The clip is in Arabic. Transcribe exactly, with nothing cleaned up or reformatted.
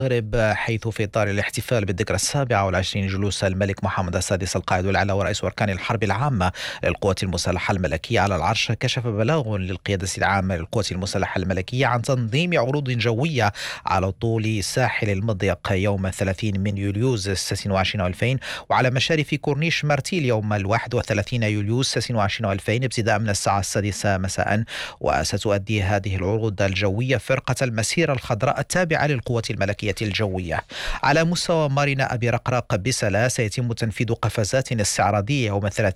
المغرب، حيث في إطار الاحتفال بالذكرى السابعة والعشرين جلوس الملك محمد السادس القائد الأعلى ورئيس أركان الحرب العامة للقوات المسلحة الملكية على العرش، كشف بلاغ للقيادة العامة للقوات المسلحة الملكية عن تنظيم عروض جوية على طول الساحل المضيق يوم ثلاثين من يوليوز ستة وعشرين ألفين، وعلى مشارف كورنيش مارتيل يوم الواحد وثلاثين يوليوز ستة وعشرين ألفين ابتداء من الساعة السادسة مساء. وستؤدي هذه العروض الجوية فرقة المسيرة الخضراء التابعة للقوات الملكية الجوية. على مستوى مارينا أبي رقراق بسلا، سيتم تنفيذ قفزات استعراضية يوم